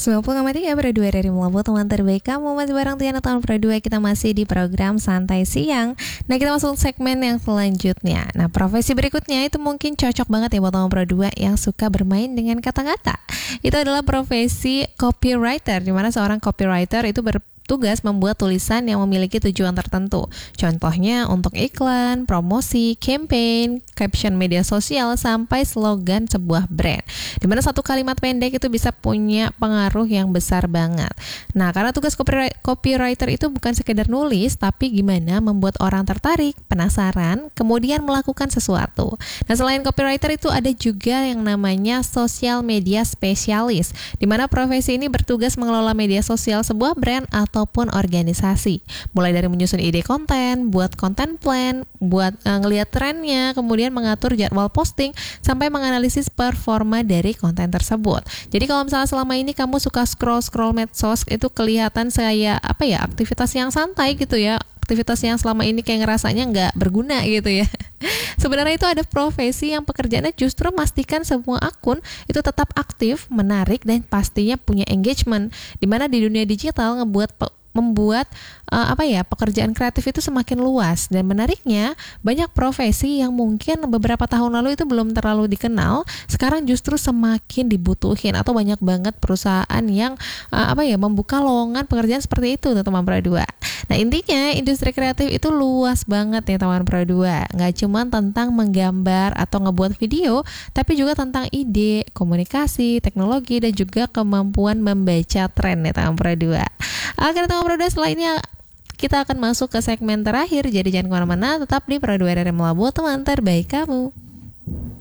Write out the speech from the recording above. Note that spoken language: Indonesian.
90,3 Pro 2 dari Melabu, teman terbaik kamu. Masih bareng Tiana tahun Pro 2. Kita masih di program Santai Siang. Nah, kita masuk segmen yang selanjutnya. Nah, profesi berikutnya itu mungkin cocok banget ya buat teman Pro 2 yang suka bermain dengan kata-kata. Itu adalah profesi copywriter, di mana seorang copywriter itu tugas membuat tulisan yang memiliki tujuan tertentu. Contohnya untuk iklan, promosi, campaign, caption media sosial, sampai slogan sebuah brand. Dimana satu kalimat pendek itu bisa punya pengaruh yang besar banget. Nah, karena tugas copywriter itu bukan sekedar nulis, tapi gimana membuat orang tertarik, penasaran, kemudian melakukan sesuatu. Nah, selain copywriter itu ada juga yang namanya social media specialist, dimana profesi ini bertugas mengelola media sosial sebuah brand ataupun organisasi, mulai dari menyusun ide konten, buat konten plan, buat ngelihat trennya, kemudian mengatur jadwal posting, sampai menganalisis performa dari konten tersebut. Jadi kalau misalnya selama ini kamu suka scroll medsos, itu kelihatan saya aktivitas yang santai gitu ya, aktivitas yang selama ini kayak ngerasanya nggak berguna gitu ya. Sebenarnya itu ada profesi yang pekerjaannya justru memastikan semua akun itu tetap aktif, menarik, dan pastinya punya engagement. Dimana di dunia digital membuat pekerjaan kreatif itu semakin luas. Dan menariknya, banyak profesi yang mungkin beberapa tahun lalu itu belum terlalu dikenal, sekarang justru semakin dibutuhin, atau banyak banget perusahaan yang membuka lowongan pekerjaan seperti itu tuh, teman Pro 2. Nah, intinya industri kreatif itu luas banget ya teman Pro 2. Nggak cuma tentang menggambar atau ngebuat video, tapi juga tentang ide, komunikasi, teknologi, dan juga kemampuan membaca tren ya teman Pro 2. Oke teman Pro 2, setelah ini kita akan masuk ke segmen terakhir. Jadi jangan kemana-mana, tetap di Pro 2 dari Melabu, teman terbaik kamu.